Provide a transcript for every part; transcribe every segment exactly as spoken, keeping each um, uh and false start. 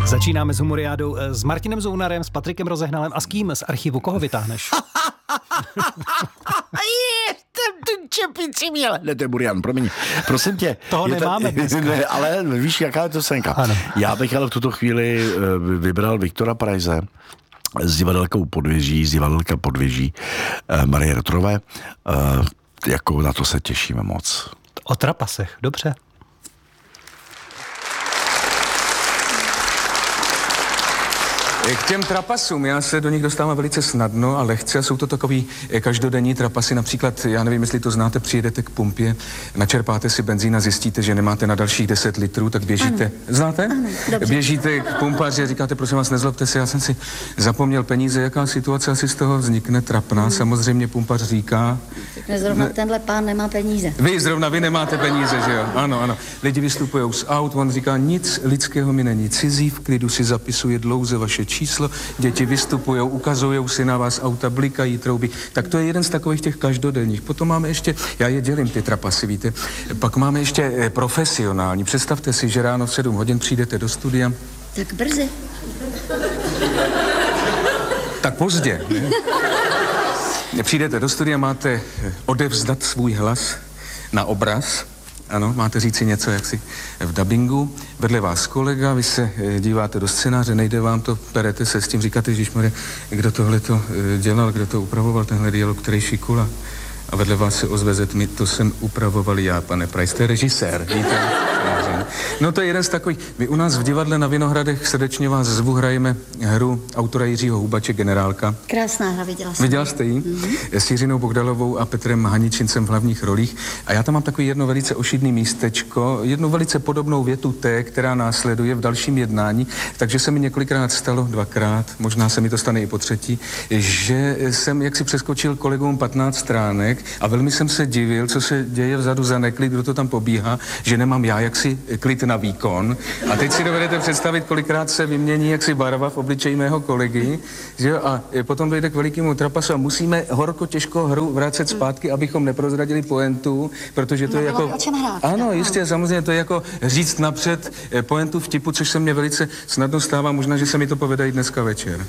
Začínáme s Humoriádou s Martinem Zounarem, s Patrikem Rozehnalem a s kým z archivu? Koho vytáhneš? Ten čepici měl. Ne, to je Burian, promiň. Prosím tě. Toho nemáme dneska. Ne, ale víš, jaká je to senka. Ano. Já bych ale v tuto chvíli vybral Viktora Preize z divadelka u Podvěží, z divadelka Podvěží Marie Rotrové. Jako na to se těšíme moc. O trapasech, dobře. K těm trapasům, já se do nich dostávám velice snadno a lehce. Jsou to takový každodenní trapasy, například, já nevím, jestli to znáte, přijedete k pumpě, načerpáte si benzín a zjistíte, že nemáte na dalších deset litrů, tak běžíte. Ano. Znáte? Ano, dobře. Běžíte k pumpaři a říkáte, prosím vás, nezlobte se, já jsem si zapomněl peníze, jaká situace asi z toho vznikne trapná. Hmm. Samozřejmě pumpař říká... Zrovna tenhle pán nemá peníze. Vy, zrovna vy nemáte peníze, že jo? Ano, ano. Lidi vystupují z aut, on říká, nic lidského mi není cizí, v klidu si zapisuje dlouze vaše číslo, děti vystupujou, ukazujou si na vás, auta blikají, trouby. Tak to je jeden z takových těch každodenních. Potom máme ještě, já je dělím ty trapasy, víte, pak máme ještě profesionální. Představte si, že ráno v sedm hodin přijdete do studia. Tak brzy. Tak pozdě, ne? Přijdete do studia, máte odevzdat svůj hlas na obraz. Ano, máte říci něco jaksi v dabingu, vedle vás kolega, vy se díváte do scénáře, nejde vám to, perete se s tím, říkáte, ježišmarja, kdo tohle to dělal, kdo to upravoval, tenhle dialog, který šikula. A vedle vás se ozve mi, to jsem upravoval já, pane Preize, to je režisér, víte? No to je jeden z takových, my u nás v divadle na Vinohradech srdečně vás zvu, hrajeme hru autora Jiřího Hubače, Generálka. Krásná hra, viděla jsem. Viděla jste ji? Mm-hmm. S Jiřinou Bohdalovou a Petrem Haničincem v hlavních rolích. A já tam mám takový jedno velice ošidný místečko, jednu velice podobnou větu té, která následuje v dalším jednání, takže se mi několikrát stalo, dvakrát, možná se mi to stane i po třetí, že jsem jaksi přeskočil kolegům patnáct stránek a velmi jsem se divil, co se děje vzadu za neklid, kdo to tam pobíhá, že nemám já jaksi klid na výkon. A teď si dovedete představit, kolikrát se vymění jaksi barva v obličeji mého kolegy, že jo? A potom dojde k velikému trapasu a musíme horko těžko hru vracet zpátky, abychom neprozradili pointu, protože to je jako... O čem hrát? Ano, jistě, samozřejmě, to je jako říct napřed pointu vtipu, což se mně velice snadno stává, možná, že se mi to povede i dneska večer.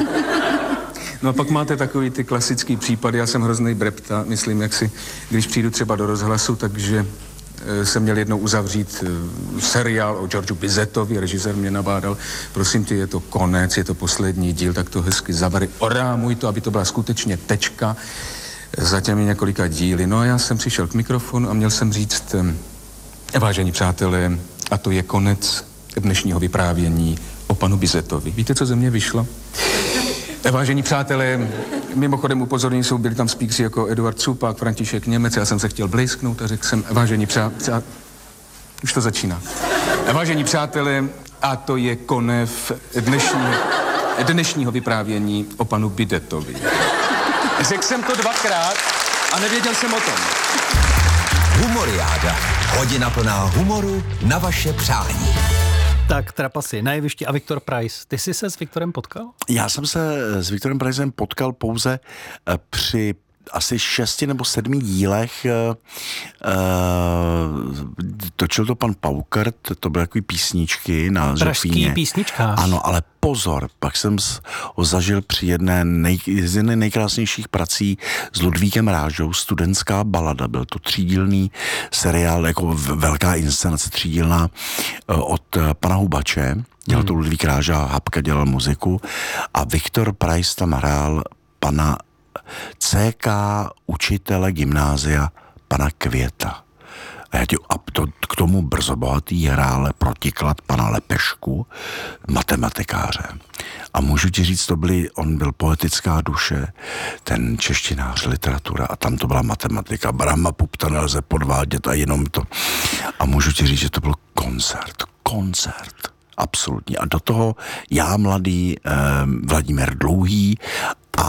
No a pak máte takový ty klasický případy, já jsem hrozný brepta, myslím, jak si, když přijdu třeba do rozhlasu, takže jsem měl jednou uzavřít seriál o Georgeu Bizetovi, režisér mě nabádal, prosím tě, je to konec, je to poslední díl, tak to hezky zavary, orámuj to, aby to byla skutečně tečka za těmi několika díly. No a já jsem přišel k mikrofonu a měl jsem říct, vážení přátelé, a to je konec dnešního vyprávění o panu Bizetovi. Víte, co ze mě vyšlo? Vážení přátelé, mimochodem upozornění jsou, byli tam speakři jako Eduard Cupák, František Němec, já jsem se chtěl blejsknout a řekl jsem, vážení přátelé, už to začíná. Vážení přátelé, a to je konev dnešního, dnešního vyprávění o panu Bidetovi. Řekl jsem to dvakrát a nevěděl jsem o tom. Humoriáda. Hodina plná humoru na vaše přání. Tak trapasy na jevišti a Viktor Preize. Ty jsi se s Viktorem potkal? Já jsem se s Viktorem Preizem potkal pouze při asi šesti nebo sedmi dílech. Uh, točil to pan Paukert, to byly takový písničky na Žofíně. Písničkář. Ano, ale pozor, pak jsem ho zažil při jedné nej, jedné nejkrásnějších prací s Ludvíkem Rážou, Studentská balada. Byl to třídílný seriál, jako velká inscenace třídílná od pana Hubače. Dělal to Ludvík Ráža, Hapka dělal muziku a Viktor Preize tam hrál pana C K učitele gymnázia pana Květa. A, já tě, a to, k tomu brzo bohatý hrále protiklad pana Lepešku, matematikáře. A můžu ti říct, to byly, on byl poetická duše, ten češtinář, literatura a tam to byla matematika. Brahma Pupta nelze podvádět a jenom to. A můžu ti říct, že to byl koncert. Koncert. Absolutně. A do toho já, mladý eh, Vladimír Dlouhý a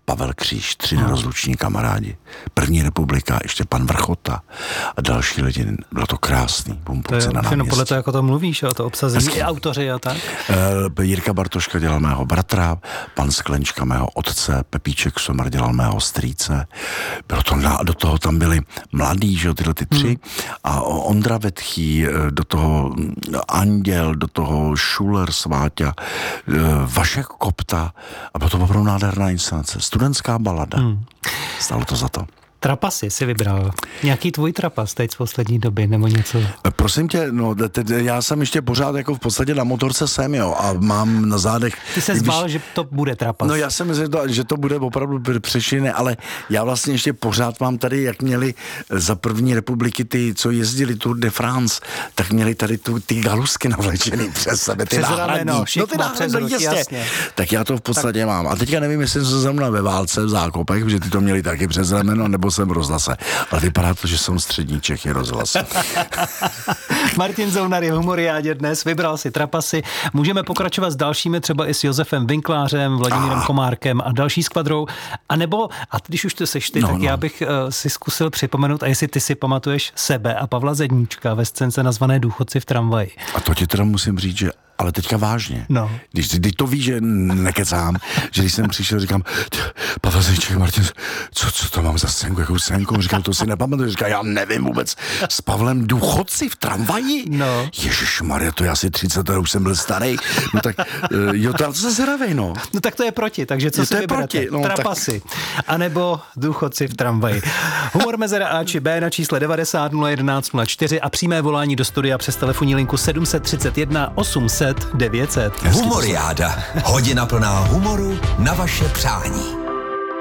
Pavel Kříž, tři nerozluční kamarádi. První republika, ještě pan Vrchota a další lidi. Bylo to krásný. To je všechno podle toho, jako to mluvíš, o to obsazení, i autoři a tak. Uh, Jirka Bartoška dělal mého bratra, pan Sklenčka mého otce, Pepíček Somr dělal mého strýce. Bylo to na, do toho tam byli mladí, že jo, tyhle ty tři. Hmm. A Ondra Vetchý, do toho Anděl, do toho Schuller, Sváťa, Vašek Kopta. A bylo to opravdu nádherná inscenace. Studentská balada. Hmm. Stalo to za to. Trapasy si vybral. Nějaký tvůj trapas teď z poslední doby, nebo něco? Prosím tě, no, te, te, já jsem ještě pořád jako v podstatě na motorce jsem, jo, a mám na zádech... Ty se zbál, že to bude trapas. No já jsem myslel, že to, že to bude opravdu přešiny, ale já vlastně ještě pořád mám tady, jak měli za první republiky ty, co jezdili Tour de France, tak měli tady tu, ty galusky navlečený přes sebe, ty náhradní. No, ty náhradní, jasně. Tak já to v podstatě tak... mám. A teďka nevím, jestli jsem zrovna ve válce v Zákopech, že ty to měli taky přes rameno, nebo jsem v rozhlase. Ale vypadá to, že jsem střední Čechy rozhlas. Martin Zounar je v Humoriádě dnes, vybral si trapasy. Můžeme pokračovat s dalšími, třeba i s Josefem Vinklářem, Vladimírem ah. Komárkem a další skvadrou. A nebo, a když už to seš ty, no, tak no. já bych uh, si zkusil připomenout, a jestli ty si pamatuješ sebe a Pavla Zedníčka ve scénce nazvané Důchodci v tramvaji. A to ti teda musím říct, že ale teďka vážně. No. Když, když to víš, že nekecám, že když jsem přišel, říkám, Pavel Zedníček, Martin, co, co to mám za scénku, jakou scénku? Říkal, to si nepamatuju. Říkal, já nevím vůbec. S Pavlem Důchodci v tramvaji? No. Ježišmarja, to je asi třicet, už jsem byl starý. No tak, jo, to se zravej, no. No tak to je proti, takže co jo, si vyberete? No, trapasy. Tak... A nebo Důchodci v tramvaji. Humor mezera A či B na čísle devadesát nula jedenáct nula čtyři a přímé volání do studia přes telefonní linku sedm set třicet jedna osm set devět set. Humoriáda. Hodina plná humoru na vaše přání.